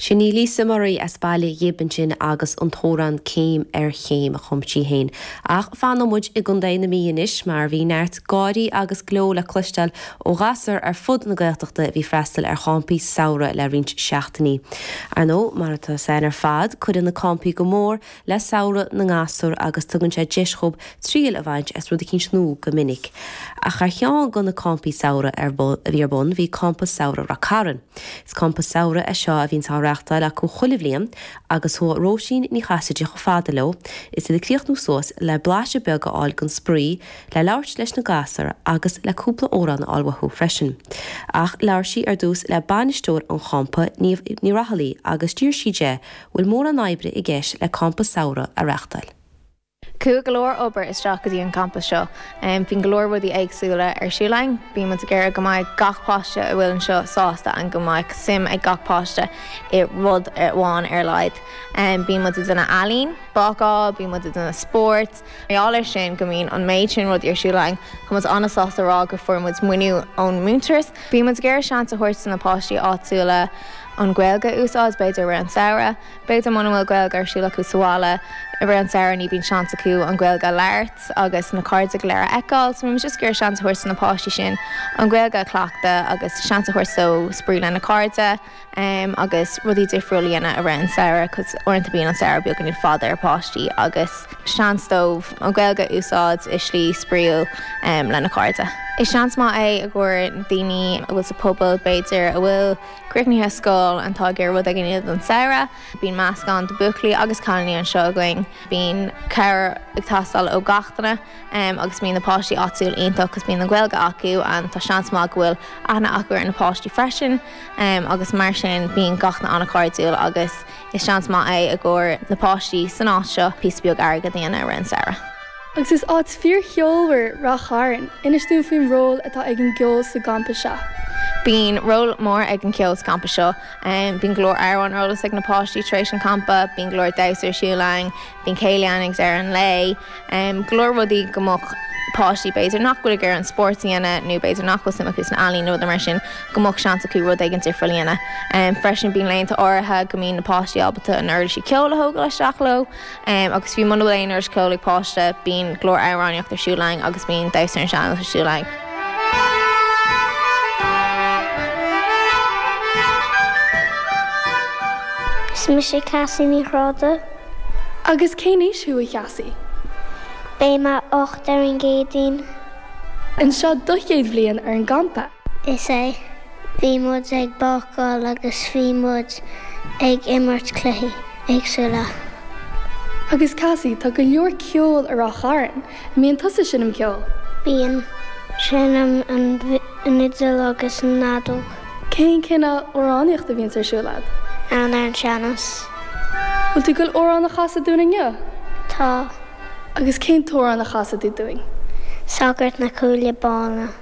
Sinní lísa marí as bailí dhéban sin agus an tóran céim chéim a chumtí hain. Ach fanmuid I gundéin na míonis mar bhí neart gáirí agus gló le clustal ó gasar fud na gaeltachta bhí freistal champaí saora le rint seachtaní. Nó mar atá sein fad chuidir na campaí go mór le saora na ngasúr agus tugann sé deischob tríal a bhaint as rud cinn snú go minic. A charcheán go na campaí saora bhí bon hí campa saora ra caran. Is campa saora a seo a bhín táreachta le go cholimhléam agus thu róisín ní chaide go fáda lo, is de críochnú sós le blaise bega áil gon sprí le leirt leis na gasar agus le cúpla órán alwathú freisin. Ach leirsí dús le banistóir an champa ní rathalí agus dúr siide bhfuil mór an aibre I gceis le campa saora a reachtail. Cú golóir obair is teach go dtí an campus seo. Bhín golóir rudí éagsúla siúlaing, bhí mu gur go mbeidh gach páiste a bhfuil an seo sásta an go mbeidh sim ag gach páiste I rud bháin leid. Bhín mu duna alín, báá, bhí mu duna sport. Áir sin go mín an méid sin rud siúlaing chumas anasásta rá go formúid muinú ón múntras. Bhí mu gur seansa thuirt na páistí áitiúla an gweilga úsáid beidir ar an saora, beidir man bhfuil gweilga siúla chu sála ar an saora ní bhín seansa acu an gweilga leirt agus na cards a léir eáil, so just gur seansa thuirsa na páistí sin an gweilga cleachta agus seansa thuirsó sprí le na carda agus rudí difriúlaíana ar an saora chus orintanta bíon an saora beag an fada ar páistí agus seanstómh an gweilga úsáid islí spríúil le na carda. Is seans má a ggur daoine bhfuil sa pobl beidir a bhfuil cricníthe scóil an tá gur rud a giniad an saora, bín meascán do buclaí agus cánaí an seo going, bín ceir ag tastal ó gachtainna agus bín na páistí áitiúil ionach gus bín na gweilga acu an tá seans má bhfuil ana acu ar na páistí freisin agus mar sin bín gachna anna cardúil agus is seans má a ggur na páistí san áit seo písbeag airgad daana ar an saora. Agus is áit fíor cheolhar ra cháran inas tú faoin ról atá ag an geol sa gampa seo. Bín ról mór ag an ceol campa seo, bín glór airhain rólas ag na páistí tréis an campa, bín glór daisir siúlaing, bín céileanaigh ar an lei, glór rudí gomach páistí beidir nachhfuil gur an sportíana nó beidir nachhfuil simachús na alín nó mar sin gomach seansa acu rud ag an difriúlaíana. Freisin bín léonnta áirithe go mín na páistí albalta an airla sí ceola thóga le seachló, agus bhí muna bhfuil ar ceola páiste bín glór airháineocht ar siúlaing agus bín daisir an seanna ar siúlaing. Is mi sé Cassie ní chráda. Agus cé níos siú a cheasí? Bé má 8 ar an géadín. An seo 2 bbliain ar an gampa. Is é, bhí mud ag bácáil agus bhí mud ag immart cluichí agsúla. Agus Cassie, tá go leor ceol ar a cháran, míon tusa sin am ceol. Bíon sinam an idir agus an nádóg. Cén cinna óráníocht a bhíonn ar siúlad? An ar an seanas. Bhfuil tú goil órán na chasa dúna nniu? Tá. Agus cén tóra na chasa tú doing? Sagart na cúla bána.